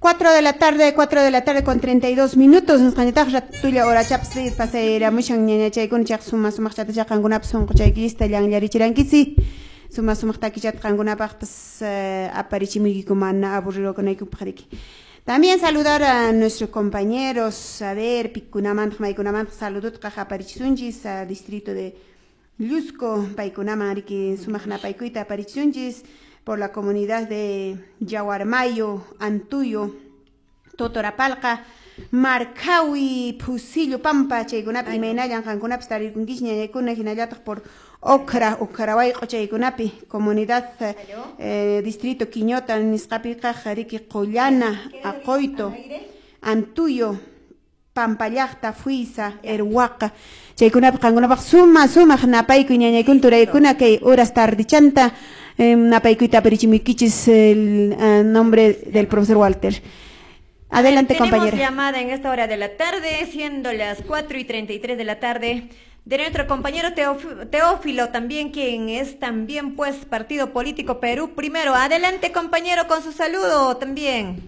4 de la tarde con 32 minutos. Nos candidatos tuya hora chapsi pasera mushan ñaña chaykun chaq suma chata chaqanguna son chaykista llanllari chirankici. Suma takichat qangunapaq pues aparichimuykumana aburrido kunaykupariki. También saludar a nuestros compañeros, a ver, Picunaman, Maicunaman, saludut Caparichunjis, a distrito de Lusco, Paicunaman, Ariki, Sumajna Paicuita, Parichunjis, por la comunidad de Yaguarmayo, Antuyo, Totorapalca, Marcawi, Pusillo, Pampa, Chegunapi, Menayan, Cancunapi, Starikungishnia, Yakuna, Hinayatak por Okra, Ukarawai, Chaykunapi, comunidad, distrito Quiñota, Niscapica, Jariki, Collana, Acoito, Antuyo, Pampallacta, Fuiza, Erhuaca, Chaykunapi, Cangunapa, Suma, Napaiku, Ñañacultura, Yakuna, que horas tardichanta, Napaikuita Perichimiquichis, el nombre del profesor Walter. Adelante, compañera. Tenemos llamada en esta hora de la tarde, siendo las 4:33 de la tarde, de nuestro compañero Teófilo, también quien es también pues Partido Político Perú Primero. Adelante, compañero, con su saludo también.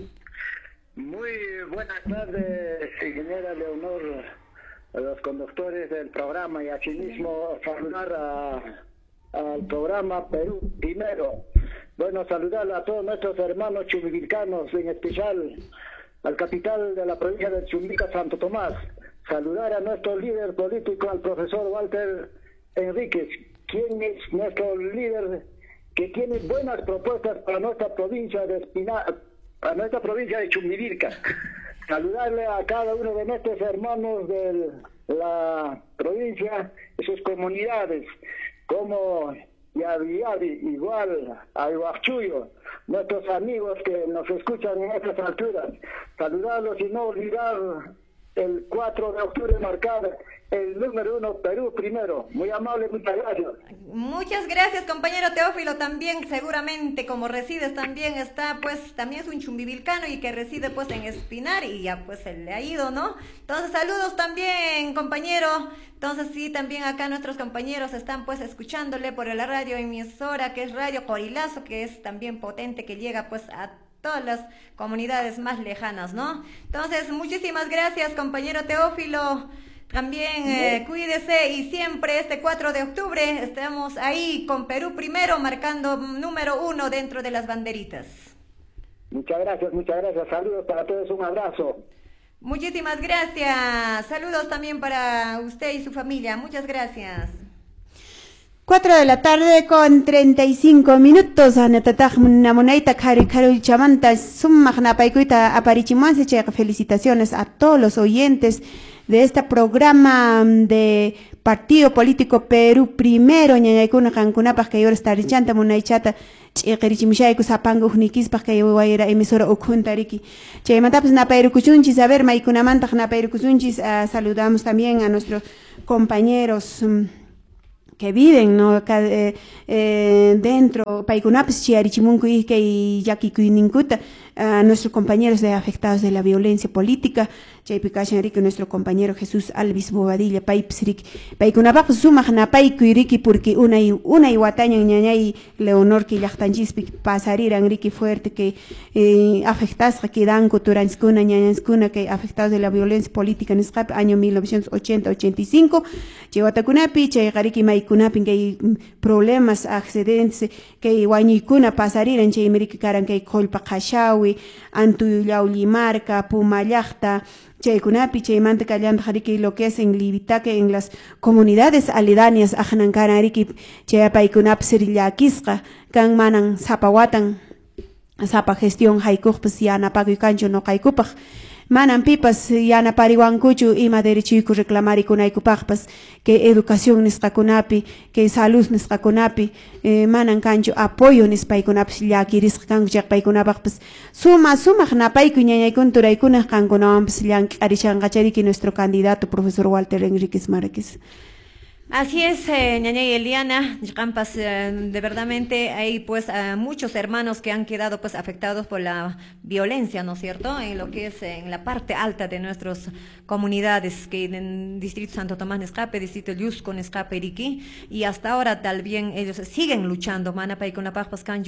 Muy buenas tardes, ingeniera Leonor, a los conductores del programa y asimismo saludar al programa Perú Primero. Bueno, saludar a todos nuestros hermanos chumbivilcanos, en especial al capital de la provincia de Chumbica, Santo Tomás. Saludar a nuestro líder político, al profesor Walter Enríquez, quien es nuestro líder que tiene buenas propuestas para nuestra provincia de para nuestra provincia de Chumbivilca. Saludarle a cada uno de nuestros hermanos de la provincia y sus comunidades, como Yaviyavi, igual a Ihuachuyo, nuestros amigos que nos escuchan en estas alturas. Saludarlos y no olvidar el 4 de octubre marcar el número 1 Perú Primero. Muy amable, muchas gracias. Muchas gracias, compañero Teófilo. También seguramente como resides también está pues también es un chumbivilcano y que reside pues en Espinar y ya pues se le ha ido, ¿no? Entonces saludos también, compañero. Entonces sí, también acá nuestros compañeros están pues escuchándole por la radio emisora que es Radio Corilazo, que es también potente, que llega pues a todas las comunidades más lejanas, ¿no? Entonces, muchísimas gracias, compañero Teófilo. También cuídese y siempre este 4 de octubre estamos ahí con Perú Primero marcando número 1 dentro de las banderitas. Muchas gracias, muchas gracias. Saludos para todos, un abrazo. Muchísimas gracias. Saludos también para usted y su familia. Muchas gracias. 4 de la tarde con 35 minutos. Anatatag namonaita cari chamanta sumagna paikuita aparichimanse. Felicitaciones a todos los oyentes de este programa de Partido Político Perú Primero. Ñañaykuna kankuna que yo estar chanta munaichata chiqirichimishayku sapangu hnikispa que yo era emisora ukuntariki. Chaymantapis napairukuchunchis, a ver maikunamanta napairukuchunchis. Saludamos también a nuestros compañeros que viven, ¿no? Acá, dentro, Paikunapis, Chiarichimunku y Yakikuininkuta, a nuestros compañeros afectados de la violencia política, Chaipikashanriki, nuestro compañero Jesús Alvis Bobadilla, Paipsrik, Paikunapap Sumagna Paikuiriki, porque una y Wataña y Leonor que Yachtanchispi pasarían Riki fuerte, que afectados que dan Kuturanskuna, Ñañanskuna, que afectados de la violencia política en Escap, año 1980-85, Chiwatakunapi, Chaygariki Maikunapin, que hay problemas, accidentes, que Wañikuna pasarían, Chaymeriki Karan, que hay Kolpa Kashawi, Antuyau Limarca, Pumayachta, Chaykunapi, Chaymanta Kallanta Jariki, lo que es en Libitaque, en las comunidades aledañas, Ajanankana Ariki, Chayapaikunap Sirillakisqa, Kan Manan Zapawatan, Zapa gestión Haikupas, Yana Pagu Cancho no Haikupaj. Manan pipas yana pariwankuchu ima derechiku reclamar y kunaykupaqpas que educación nisqakunapi, que salud nisqakunapi, manan kanchu apoyo nispaykunapas llakirisqa kanku chaqpaykunapaqpas sumaq napayku ñañaykuna turaykunaq kankunawanpas llank'arishanqachariki nuestro candidato profesor Walter Enríquez Márquez. Así es, ñaña y Eliana, Campas, de verdaderamente hay pues muchos hermanos que han quedado pues afectados por la violencia, ¿no es cierto? En lo que es en la parte alta de nuestras comunidades, que en Distrito Santo Tomás Nescape, Distrito Yusco Nescape, Iriquí, y hasta ahora también ellos siguen luchando, manapa y con la paz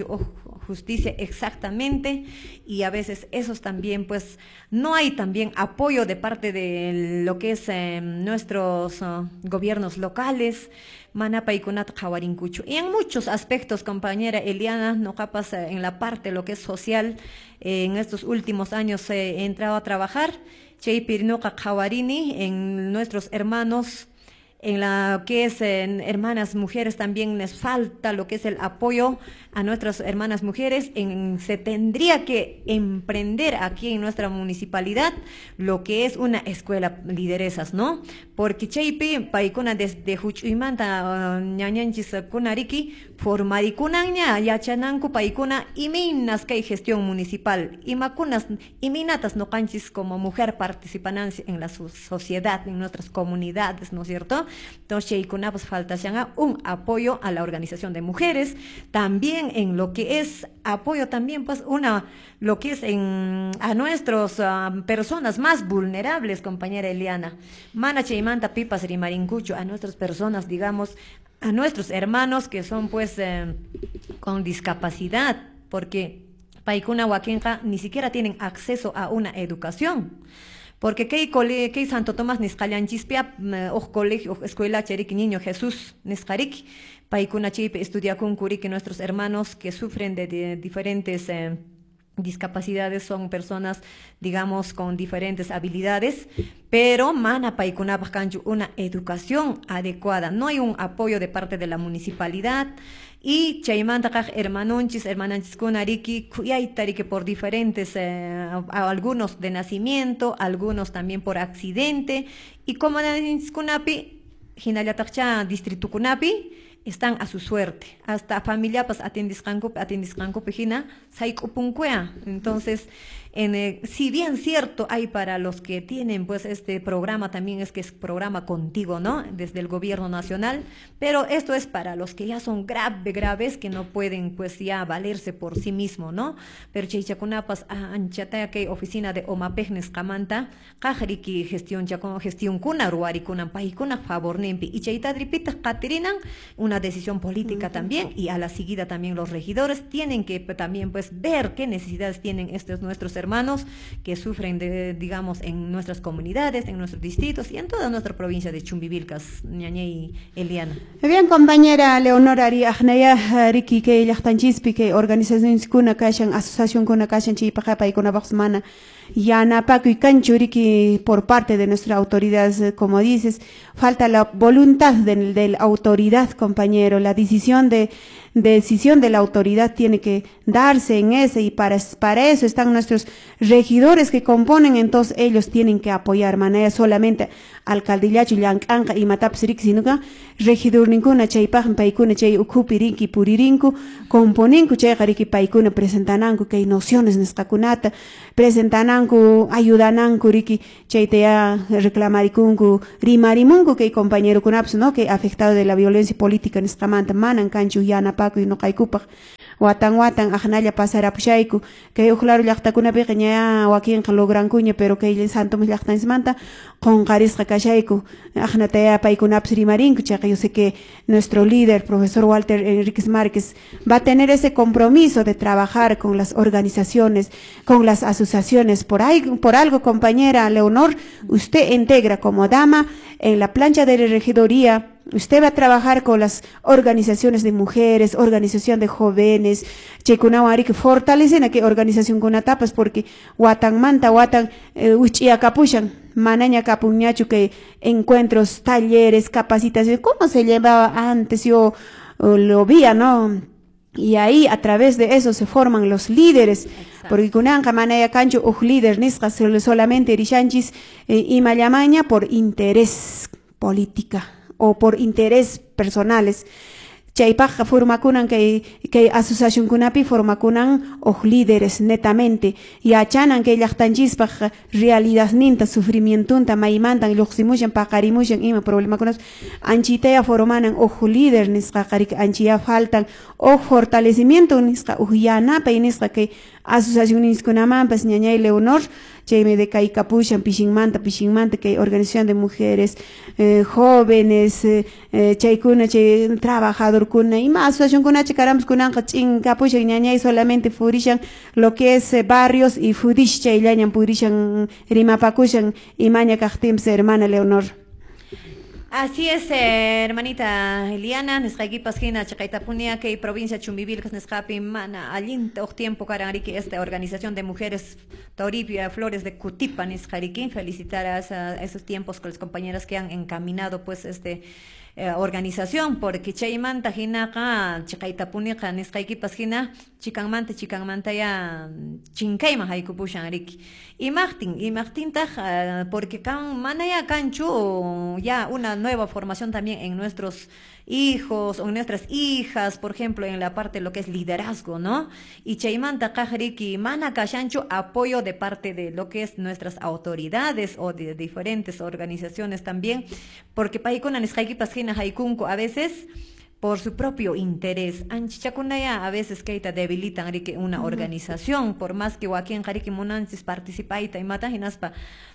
justicia exactamente, y a veces esos también pues no hay también apoyo de parte de lo que es nuestros gobiernos locales, manapa y kunat jawarincucho. Y en muchos aspectos, compañera Eliana, no capas en la parte lo que es social, en estos últimos años he entrado a trabajar, Cheypirnoca jawarini, en nuestros hermanos, en la que es en hermanas mujeres también les falta lo que es el apoyo a nuestras hermanas mujeres. Se tendría que emprender aquí en nuestra municipalidad lo que es una escuela lideresas, ¿no? Porque chaypi paikuna desde Huchuymanta ñañanchis kunariki formarikunaña yachananku paikuna iminas que hay gestión municipal imakunas iminatas no canchis como mujer participan en la sociedad, en nuestras comunidades, ¿no es cierto? Entonces chaykuna pues falta un apoyo a la organización de mujeres, también en lo que es apoyo también pues lo que es a nuestros personas más vulnerables, compañera Eliana. Mana chaymanta pipas rimarincucho, a nuestras personas, digamos, a nuestros hermanos que son pues con discapacidad, porque paikuna huaquenca ni siquiera tienen acceso a una educación. Porque que Santo Tomás Niscalanchispia, colegio, escuela Cherik Niño Jesús Niscarik, paikuna chip estudia con que nuestros hermanos que sufren de diferentes discapacidades son personas, digamos, con diferentes habilidades, pero mana paikuna bacanchu una educación adecuada, no hay un apoyo de parte de la municipalidad. Y chaymanta hermanonchis kunariki kuyaytari que por diferentes algunos de nacimiento, algunos también por accidente, y como kunapi hinallataqcha distrito kunapi están a su suerte, hasta familia pues atendiscanco pejina saikupunquea. Entonces si bien cierto hay para los que tienen pues este programa también es que es programa contigo, ¿no? Desde el gobierno nacional, pero esto es para los que ya son graves que no pueden pues ya valerse por sí mismo, ¿no? Pero chaychakunapas anchata que oficina de Omapejnes Kamanta, kajariki gestión kuna ruari kunan pahikuna favor nempi y chaytadripitas katerinan una decisión política también, y a la seguida también los regidores tienen que también pues ver qué necesidades tienen estos nuestros hermanos que sufren digamos en nuestras comunidades, en nuestros distritos y en toda nuestra provincia de Chumbivilcas, ñaña y Eliana. Bien, compañera Leonora Ariagnaya Riki que Yachtanchispi que organización kuna kashan asociación kuna kashan chipajapa y kuna baxmana yana paco y cancho Riki por parte de nuestras autoridades, como dices, falta la voluntad de la autoridad, compañero, la decisión de la autoridad tiene que darse en ese, y para eso están nuestros regidores que componen, entonces ellos tienen que apoyar, manera solamente alcaldillacho llank'anqa y matapsirik sinuka regidor ninguna chaypaj paikuna chay ukupirinki puririnku componinku chay qariki paikuna presentananku que hay nociones nisqakunata presentananku ayudananku riki chaytea reclamarikunku rimarimunku que compañero kunaps no que afectado de la violencia política nisqamanta manan kanchu yanapaku y no qaykupaj watan ajnalla pasarapushayku que claro llaqtakunapiqa ña wakinqa logrankuña pero que Santo llaqtanismanta qonqarisqa kashayku ajnatea paykunapas rimarinku chayqa yo sé que nuestro líder profesor Walter Enríquez Márquez va a tener ese compromiso de trabajar con las organizaciones, con las asociaciones. Por algo, compañera Leonor, usted integra como dama en la plancha de la regidoría. Usted va a trabajar con las organizaciones de mujeres, organización de jóvenes, chekunawari que fortalecen a que organización con etapas, porque watan uchia capushan, manaña capuñachu que encuentros, talleres, capacitaciones, ¿cómo se llevaba antes? Yo lo vi, ¿no? Y ahí a través de eso se forman los líderes. Exacto. Porque kunanka manaya cancho líder nisqa solamente rishanchis y mayamaña por interés política o por interés personales. chaypaqa formakunan kay asociación kunapi formakunan líderes netamente yachanan kay llaqtanchispa realidad ninta sufrimientunta maymantan lluqsimushan paqarimushan ima problemakunas anchitaya formanan líder nisqa qarik anchiya faltan fortalecimiento nisqa yanapay nisqa kay asociación niskunamanpas ñañay Leonor chayme de kay kapushan pishinmanta kay organización de mujeres jóvenes chaykuna chay trabajador kuna ima asociación kuna chikaramus kunanqa ch'in kapushan ñañay solamente furishan lo que es barrios y fudish chayllañan purishan rimapakushan imaña kaqtinpas hermana Leonor. Así es, hermanita Eliana, nesqaykipas hina chaqaytapunia kay provincia Chumbivilcas nesqapi mana allinta tiempo karanriki esta organización de mujeres Toribia Flores de Cutipa nesqariki, felicitar a esos tiempos con las compañeras que han encaminado pues organización, porque chaymanta hinaqa chaqaytapuniqa nisqaykipas hina chikanmanta ya chinkayman haykupushan riki imaqtintaq porque manaya kanchu ya una nueva formación también en nuestros hijos o nuestras hijas, por ejemplo, en la parte de lo que es liderazgo, ¿no? Y chaymanta kajriki mana kashanchu apoyo de parte de lo que es nuestras autoridades o de diferentes organizaciones también, porque paikuna nisqaykipas hina haykunku a veces por su propio interés. Anchichakunaya a veces keita debilitan riki una organización, por más que wakin hariki munansis participaita y mata hinaspa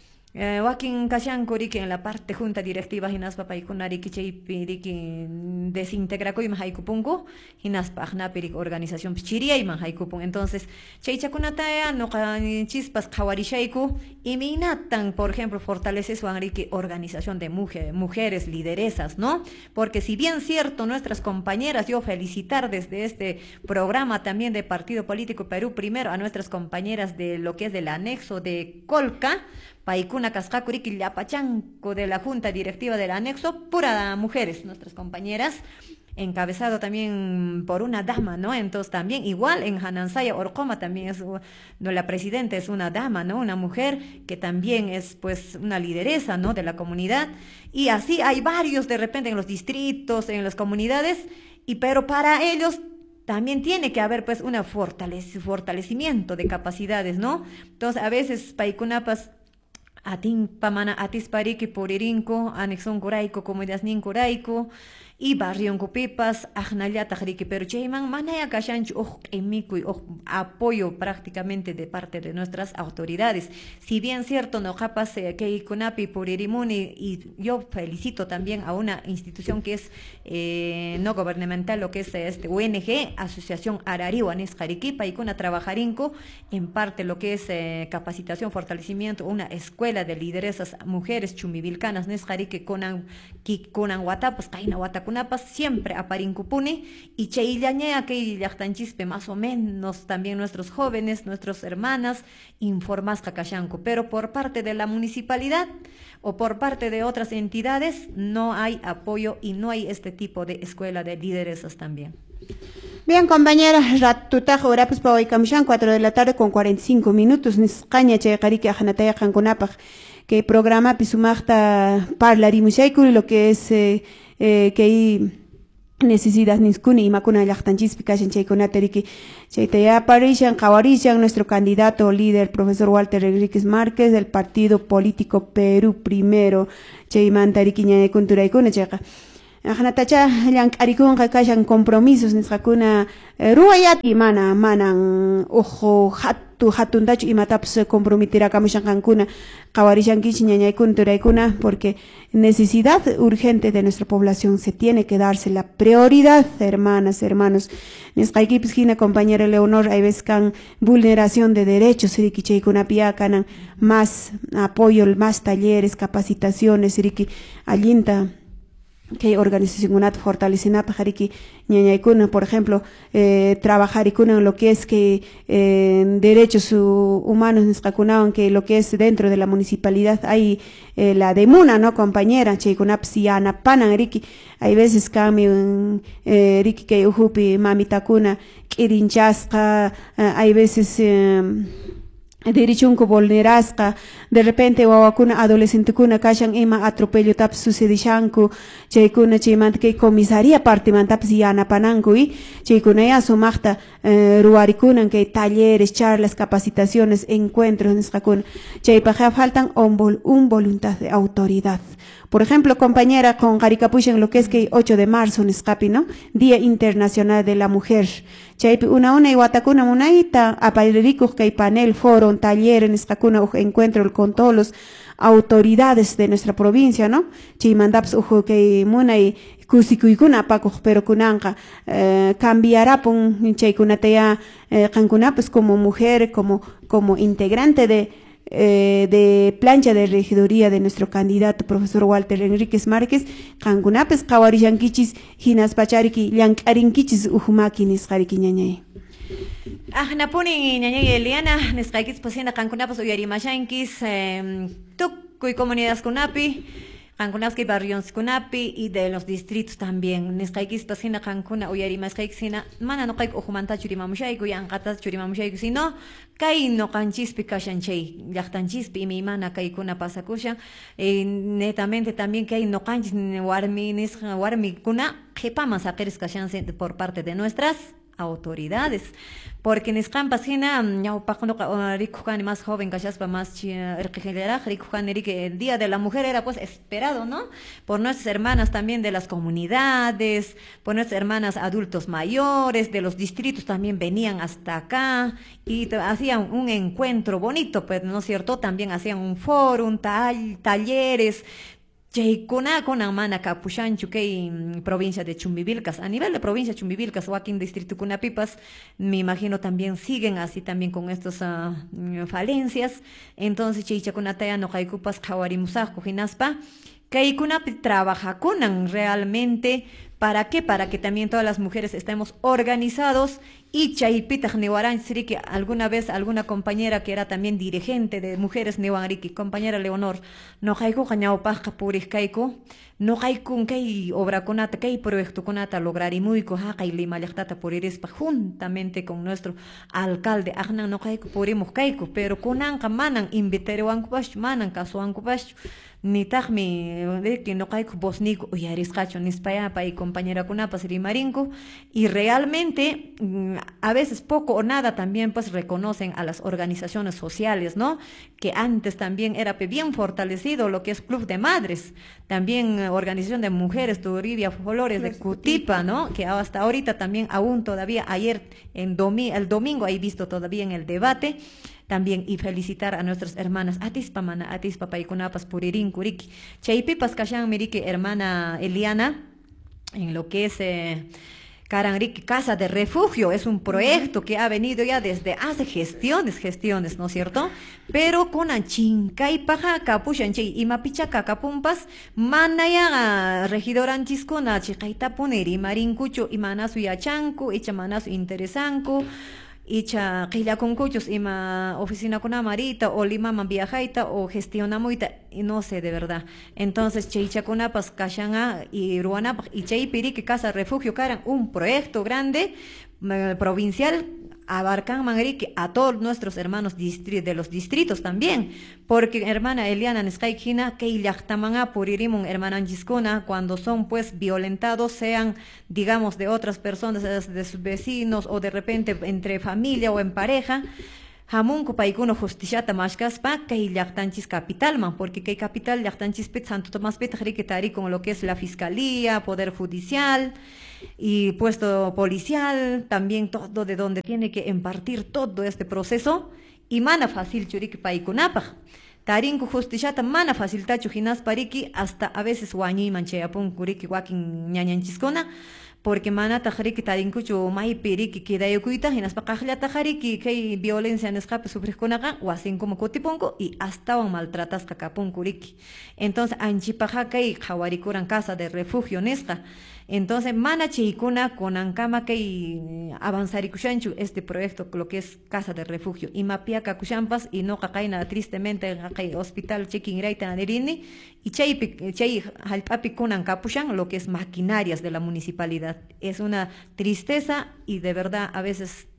wakin kashanku riki en la parte junta directiva hinaspa paikuna riki chaypi riki desintegrakuyman haykupunku hinaspa ajnapi riki organización chiriyayman haykupun. Entonces chaychakunataya noqanchispas qhawarishayku iminatan, por ejemplo, fortaleces riki organización de mujeres lideresas, ¿no? Porque si bien cierto nuestras compañeras, yo felicitar desde este programa también de Partido Político Perú Primero a nuestras compañeras de lo que es del anexo de Colca, paikuna kasqakuriki llapachanco de la junta directiva del anexo, pura mujeres, nuestras compañeras, encabezado también por una dama, ¿no? Entonces también igual en Hanansaya Orcoma también la presidenta es una dama, ¿no? Una mujer que también es pues una lideresa, ¿no? De la comunidad, y así hay varios de repente en los distritos, en las comunidades, pero para ellos también tiene que haber pues un fortalecimiento de capacidades, ¿no? Entonces a veces paikunapas atin pamana atispariki puririnko anexon kurayko comunidad nin kurayko y barrio Cupipas ajnallata riki, pero chayman manaya kashanchu emikuy apoyo prácticamente de parte de nuestras autoridades. Si bien cierto no capaz que kunapi puririmuni, y yo felicito también a una institución que es no gubernamental, lo que es ONG, Asociación Arariwa Nisqarikipa y kuna trabajarinko en parte lo que es capacitación, fortalecimiento, una escuela de lideresas mujeres chumbivilcanas Nisqariki kunan watapas kaina watakunapas siempre aparinkupuni y chayllañea que llaqtanchispe más o menos también nuestros jóvenes, nuestras hermanas informasqa kashanku, pero por parte de la municipalidad o por parte de otras entidades no hay apoyo y no hay este tipo de escuela de lideresas también. Bien, compañeras, ratutaja horapis pa hoykamushan 4 de la tarde con 45 minutos nisqaña chayqariki ajnataya qankunapaq que programa pisumaqta parlarimushayku lo que es que hay necesidad niskuni imakuna llaqtanchispi kashan chaykunata riki chaytaya parishan qawarishan nuestro candidato líder profesor Walter Enríquez Márquez del Partido Político Perú Primero chaymanta riki ñañaykunturaykuna chayqa ajnatacha llank'arikunqa kashan compromisos nisqakuna ruwayat y manan hatuntachu imatapas comprometirakamushanqankuna qawarishankichik ñañaykunturaykuna, porque necesidad urgente de nuestra población se tiene que darse la prioridad, hermanas, hermanos. Nisqaykipis hina compañera Leonor, hay veces kan vulneración de derechos riki chaykunapiya kanan más apoyo, más talleres, capacitaciones riki allinta que organización unat fortalecina pajariki ñañaykuna, por ejemplo, trabajar en lo que es que derechos humanos nisqakunawan, que lo que es dentro de la municipalidad hay la demuna, ¿no, compañera? Chaykunapas yanapanan riki, hay veces cambio riki que ujupi mamitakuna k'irinchasqa, hay veces derechunku vulnerasqa de repente wawakuna adolescentekuna kashan ima atropello taps sucedishanku chaykuna chaymanta kay comisaría partimantapas yanapananku y chaykuna ya sumaqta ruwarikunan kay talleres, charlas, capacitaciones, encuentros nisqakuna chaypaqa faltan un voluntad de autoridad. Por ejemplo, compañera, con Garicapushan, lo que es que 8 de marzo, nisqapi, ¿no? Día Internacional de la Mujer. Chaypi una y watakuna munaita, apayricus que panel, foro, taller, nisqakuna, encuentro con todos los autoridades de nuestra provincia, ¿no? Chimandaps ujo que munay kusikuykuna pakuj pero kunanqa cambiará pun chaykunatea qankuna pues como mujer, como integrante de plancha de regiduría de nuestro candidato profesor Walter Enríquez Márquez qankunapis qawarishankichis hinas pachariki llank'arinkichis uhumaki nisqariki ñañay. Napuni ñañay Eliana nisqaykis pasina qankunapas uyarimashankis tukuy comunidades kunapi qankunaski barrios kunapi y de los distritos también nisqaykis pasina qankuna uyarimasqaykis hina mana nuqayku uhumanta churimamushayku yanqatas churimamushayku sino kay noqanchispi kashan chay llaqtanchispi imimana kaykuna pasakushan netamente también kay noqanchis warmikuna qhipaman saqiris kashan por parte de nuestras autoridades porque nisqanpas hina ñawpaqnuqa rikukani más joven kashaspa más irqijileraq rikukani que el día de la mujer era pues esperado, ¿no? Por nuestras hermanas también de las comunidades, por nuestras hermanas adultos mayores de los distritos también venían hasta acá y hacían un encuentro bonito, pues, ¿no es cierto? También hacían un foro, talleres. Chaykuna mana kapushanchu kay provincia de Chumbivilcas, a nivel de provincia de Chumbivilcas, wakin distrito kunapipas, me imagino también siguen así también con estas falencias, entonces chaychakunataya no kaykupas qhawarimusaqku hinaspa, kaykunapi trabajakunan realmente, ¿para qué? Para que también todas las mujeres estemos organizados y chaypitaq niwaranchik alguna vez alguna compañera que era también dirigente de mujeres niwanriki, compañera Leonor, noqaykuqa ñawpaqqa puriqkayku, noqaykun kay obrakunata, kay proyectokunata lograrimuyku haqay Lima llaqtata puririspa juntamente con nuestro alcalde aqnan noqayku purimuq kayku, pero kunanqa manan invitariwankupash, manan kasuwankupash, nitaqmi que noqayku bosniku uyarisqachu nispaya pay compañerakunapas rimarinku y realmente a veces poco o nada también pues reconocen a las organizaciones sociales, ¿no? Que antes también era bien fortalecido lo que es Club de Madres, también Organización de Mujeres Turibia Flores de Cutipa, ¿no? Que hasta ahorita también aún todavía ayer el domingo he visto todavía en el debate también y felicitar a nuestras hermanas atispa mana atispa paykunapas puririn kuriki chaypipas kashan miriki hermana Eliana en lo que es Karanrik Casa de Refugio, es un proyecto que ha venido ya desde hace gestiones, ¿no es cierto? Pero con chinkay paja kapushanchi y mapichaca kapumpas manaya regidoranchis con chicaita poneri marincucho y manasu yachanku, echa manasu interesanku. Icha qilla kunkuchus ima oficina kuna marita o limaman viajaita o gestionamuita y no sé de verdad. Entonces chaychakunapas kashanga y ruanapas y chaypiri que Casa Refugio karan un proyecto grande provincial abarcan mangriki a todos nuestros hermanos de los distritos también, porque hermana Eliana Nescaikina que llaqtamanga puririmun hermana Angiskuna cuando son pues violentados, sean digamos de otras personas, de sus vecinos o de repente entre familia o en pareja. Hamunku paikuno justiciata mashkaspa kay llaqtanchis capitalman, porque kay capital llaqtanchispit Santo Tomás pit riquetari con lo que es la fiscalía, poder judicial y puesto policial, también todo de donde tiene que impartir todo este proceso y mana fácil churik paikunapaj. Tarinku justiciata mana fácil tachu hinas pariki hasta a veces wañi manchayapun kuriki wakin ñañanchiskuna. Porque mana tajariki tarinkuchu mai piriki kidayukuita hinaspa qaqlla tajariki kay violencia nesqapi sufriqkunaqa wasin como kutipunku y astawan maltratasqa kapunkuriki. Entonces anchipaqa kay qhawarikuran Casa de Refugio nisqa. Entonces mana chaykuna kunankama kay avanzarikushanchu este proyecto lo que es Casa de Refugio y mapiaka kushampas y no qaqayna tristemente kay hospital chekinrayta anirini y chay hallp'api kunan kapushan lo que es maquinarias de la municipalidad. Es una tristeza y de verdad a veces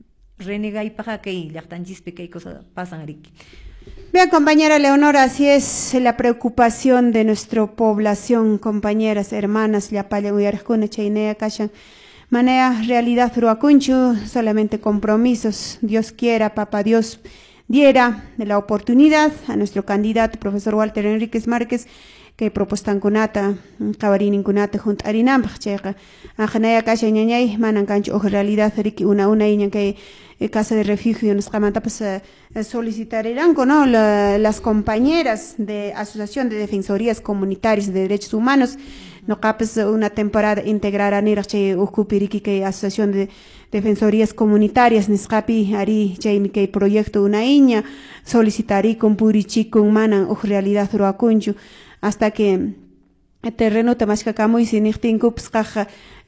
renegaypaqa kay llaqtanchispi kay cosa pasan riki. Bien, compañera Leonora, así es la preocupación de nuestra población, compañeras, hermanas, llapalla uyarjuna chaynea kashan. Manea realidad ruacunchu, solamente compromisos. Dios quiera, papá Dios diera la oportunidad a nuestro candidato, profesor Walter Enríquez Márquez, que propuestan kunata, kabarin kunata junto arinam, checa. Anjanaya kasha ñañay, manan cancho realidad riki una iñan que casa de refugio nos camanta pues solicitarán ¿no? Las compañeras de Asociación de Defensorías Comunitarias de Derechos Humanos no capes una temporada integrar a nirache ukupiriki que Asociación de Defensorías Comunitarias niscapi ari jaimi que proyecto una iña solicitarí con purichi con manan o realidad ruacunchu hasta que el terreno tamashkakamu y sinixtin kups caja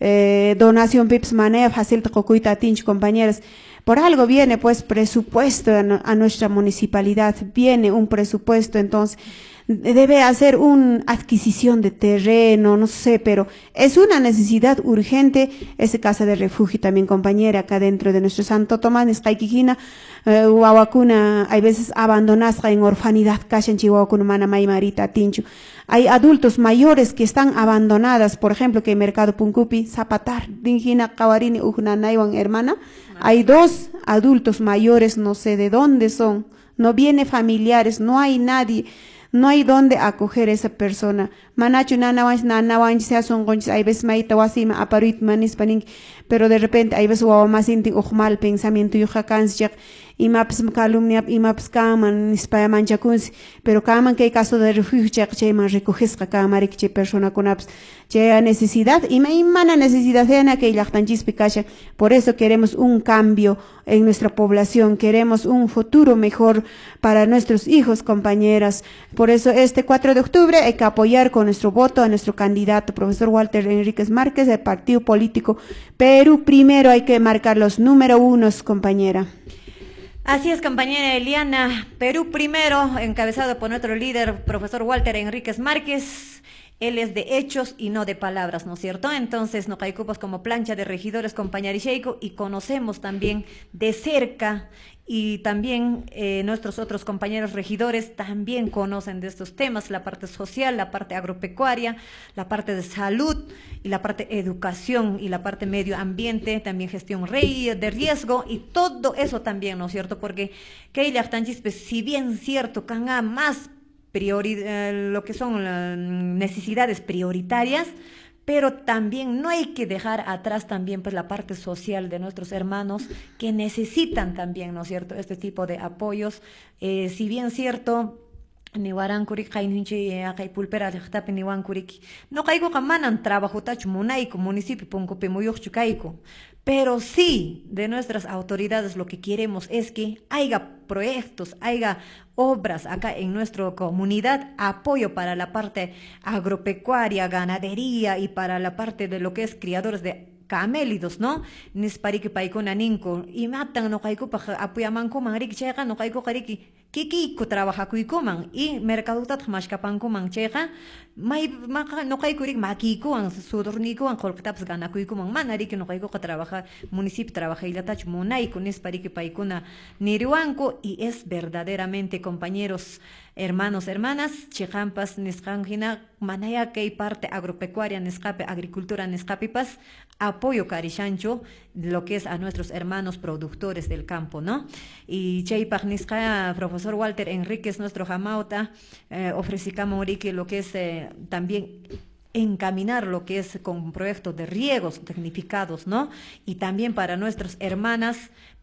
donación pips manea fácil tococuita tinch compañeras. Por algo viene pues presupuesto a nuestra municipalidad, viene un presupuesto, entonces debe hacer una adquisición de terreno, no sé, pero es una necesidad urgente esa casa de refugio también, compañera, acá dentro de nuestro Santo Tomás, Nescaikijina, Huawacuna, hay veces abandonadas en orfanidad, Kashan Chihuahua, Mana Marita, Tinchu. Hay adultos mayores que están abandonadas, por ejemplo, que en Mercado Puncupi, Zapatar, Dingina, Kawarini, Ujunanaiwan, hermana. Hay 2 adultos mayores, no sé de dónde son, no viene familiares, no hay nadie. No hay dónde acoger a esa persona. Manachu nanawan sea son gonchis hay veces maita wasima aparuit manis paning, pero de repente hay veces wawa más inti mal pensamiento yuja kansjak imaps calumnia imaps kaman nispaya manchakuns, pero kaman que hay caso de refugio che man recoges kamari que persona con aps che necesidad y mana necesidad de que llaqtanchis pikasha. Por eso queremos un cambio en nuestra población, queremos un futuro mejor para nuestros hijos, compañeras. Por eso este 4 de octubre hay que apoyar con nuestro voto a nuestro candidato, profesor Walter Enríquez Márquez, del partido político Perú Primero. Hay que marcar los número 1, compañera. Así es, compañera Eliana, Perú Primero, encabezado por nuestro líder, profesor Walter Enríquez Márquez. Él es de hechos y no de palabras, ¿no es cierto? Entonces, nos caicupos como plancha de regidores, compañera Sheiko, y conocemos también de cerca, y también nuestros otros compañeros regidores también conocen de estos temas, la parte social, la parte agropecuaria, la parte de salud, y la parte educación, y la parte medio ambiente, también gestión de riesgo, y todo eso también, ¿no es cierto? Porque si bien cierto, que haga más lo que son las necesidades prioritarias, pero también no hay que dejar atrás también pues la parte social de nuestros hermanos que necesitan también, ¿no es cierto?, este tipo de apoyos. Si bien cierto, ni warankurik kainhinchi akay pulpera llaqtapi ni wankurik no kayku manan trabajo tachu munayku municipio punkupi muyuqchu kayku, pero sí de nuestras autoridades lo que queremos es que haya proyectos, haya obras acá en nuestra comunidad, apoyo para la parte agropecuaria, ganadería y para la parte de lo que es criadores de camélidos, ¿no? Nispariki paikuna ninko y matan no kayku pa apoyamanko manrik chega no kayku kariki kikiko trabaja kuikuman y mercadutat mashkapankuman chega may no kaykurik makikuan sudornikuan kolktaps gana kuikuman manariki no kayku trabaja municipio trabaja ilatach munayku nispariki paikuna niriwanko. Y es verdaderamente, compañeros, hermanos, hermanas, chejampas nisqanjina manaya que parte agropecuaria niscape agricultura niscapipas apoyo carishancho lo que es a nuestros hermanos productores del campo, ¿no? Y chaypaq nisqa profesor Walter Enríquez nuestro jamauta ofrecicamos lo que es también encaminar lo que es con proyectos de riegos tecnificados, ¿no? Y también para nuestras hermanas,